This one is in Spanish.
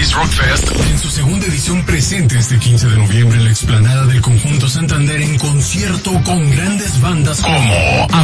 X Rockfest en su segunda edición presente este 15 de noviembre en la explanada del Conjunto Santander en concierto con grandes bandas como